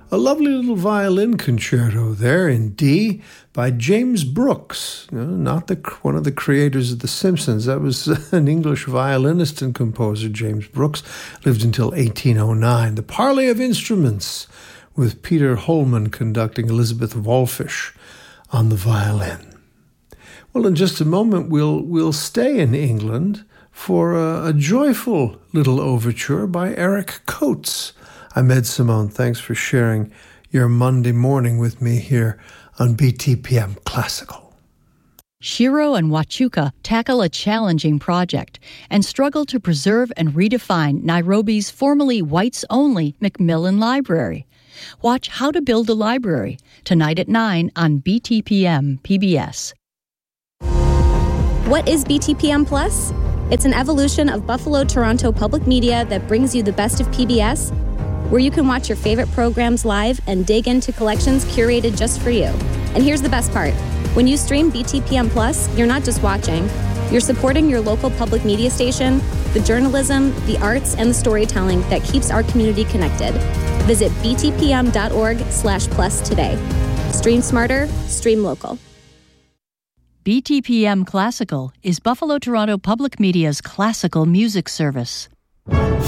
A lovely little violin concerto there in D by James Brooks, not one of the creators of The Simpsons. That was an English violinist and composer, James Brooks, lived until 1809. The Parley of Instruments, with Peter Holman conducting, Elizabeth Wolfish on the violin. Well, in just a moment, we'll stay in England for a joyful little overture by Eric Coates. I'm Ed Simone. Thanks for sharing your Monday morning with me here on BTPM Classical. Shiro and Wachuka tackle a challenging project and struggle to preserve and redefine Nairobi's formerly whites-only Macmillan Library. Watch How to Build a Library tonight at 9 on BTPM PBS. What is BTPM Plus? It's an evolution of Buffalo Toronto Public Media that brings you the best of PBS, where you can watch your favorite programs live and dig into collections curated just for you. And here's the best part. When you stream BTPM Plus, you're not just watching. You're supporting your local public media station, the journalism, the arts, and the storytelling that keeps our community connected. Visit btpm.org/plus today. Stream smarter, stream local. BTPM Classical is Buffalo Toronto Public Media's classical music service.